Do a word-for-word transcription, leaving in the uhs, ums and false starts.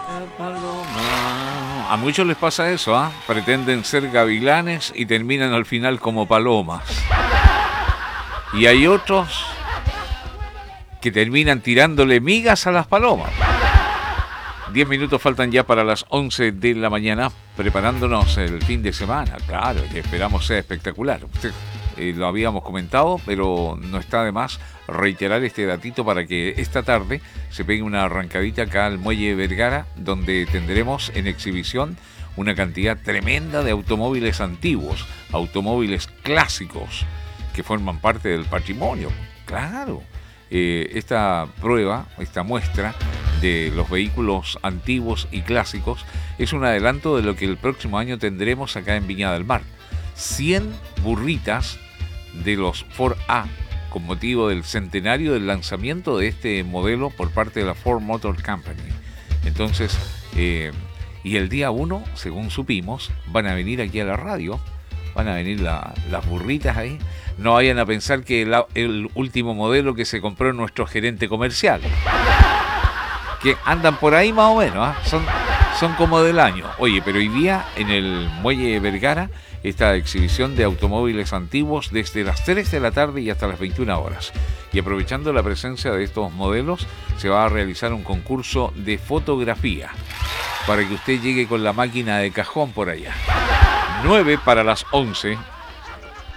A muchos les pasa eso, ¿ah? ¿eh? Pretenden ser gavilanes y terminan al final como palomas. Y hay otros que terminan tirándole migas a las palomas. Diez minutos faltan ya para las once de la mañana, preparándonos el fin de semana. Claro, que esperamos sea espectacular. Usted, eh, lo habíamos comentado, pero no está de más reiterar este datito para que esta tarde se pegue una arrancadita acá al Muelle Vergara, donde tendremos en exhibición una cantidad tremenda de automóviles antiguos, automóviles clásicos, que forman parte del patrimonio. Claro, eh, esta prueba, esta muestra de los vehículos antiguos y clásicos es un adelanto de lo que el próximo año tendremos acá en Viña del Mar. cien burritas de los Ford A, con motivo del centenario del lanzamiento de este modelo por parte de la Ford Motor Company. Entonces, eh, y el día uno, según supimos, van a venir aquí a la radio, van a venir la, las burritas ahí. No vayan a pensar que la, el último modelo que se compró en nuestro gerente comercial, que andan por ahí más o menos, ¿eh? son, son como del año. Oye, pero hoy día en el Muelle Vergara, esta exhibición de automóviles antiguos desde las tres de la tarde y hasta las veintiuna horas. Y aprovechando la presencia de estos modelos, se va a realizar un concurso de fotografía para que usted llegue con la máquina de cajón por allá. nueve para las once.